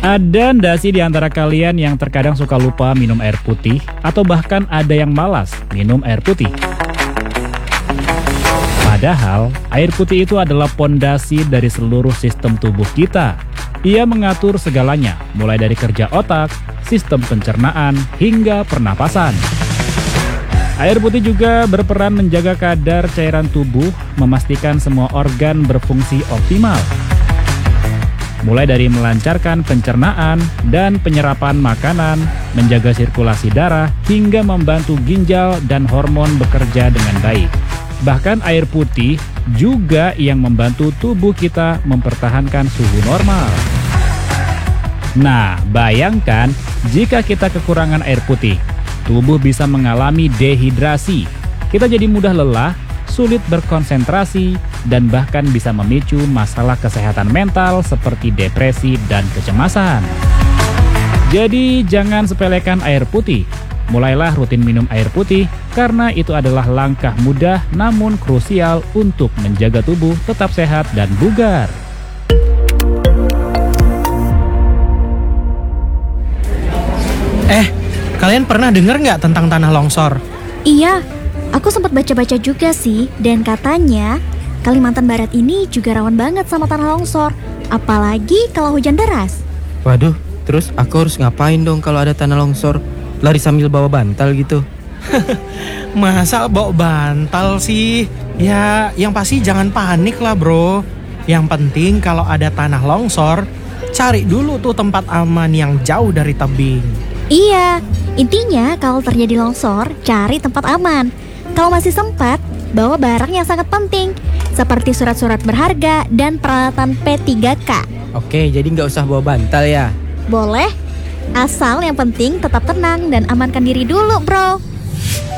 Ada ndak sih di antara kalian yang terkadang suka lupa minum air putih atau bahkan ada yang malas minum air putih? Padahal, air putih itu adalah pondasi dari seluruh sistem tubuh kita. Ia mengatur segalanya, mulai dari kerja otak, sistem pencernaan, hingga pernapasan. Air putih juga berperan menjaga kadar cairan tubuh, memastikan semua organ berfungsi optimal. Mulai dari melancarkan pencernaan dan penyerapan makanan, menjaga sirkulasi darah, hingga membantu ginjal dan hormon bekerja dengan baik. Bahkan air putih juga yang membantu tubuh kita mempertahankan suhu normal. Nah, bayangkan jika kita kekurangan air putih, tubuh bisa mengalami dehidrasi. Kita jadi mudah lelah, sulit berkonsentrasi, dan bahkan bisa memicu masalah kesehatan mental seperti depresi dan kecemasan. Jadi jangan sepelekan air putih. Mulailah rutin minum air putih karena itu adalah langkah mudah namun krusial untuk menjaga tubuh tetap sehat dan bugar. Kalian pernah dengar nggak tentang tanah longsor? Iya, aku sempat baca-baca juga sih. Dan katanya Kalimantan Barat ini juga rawan banget sama tanah longsor. Apalagi kalau hujan deras. Waduh, terus aku harus ngapain dong kalau ada tanah longsor? Lari sambil bawa bantal gitu? Masa bawa bantal sih? Ya, yang pasti jangan panik lah bro. Yang penting kalau ada tanah longsor, cari dulu tuh tempat aman yang jauh dari tebing. Iya, intinya kalau terjadi longsor, cari tempat aman. Kalau masih sempat, bawa barang yang sangat penting, seperti surat-surat berharga dan peralatan P3K. Oke, jadi nggak usah bawa bantal ya? Boleh, asal yang penting tetap tenang dan amankan diri dulu bro.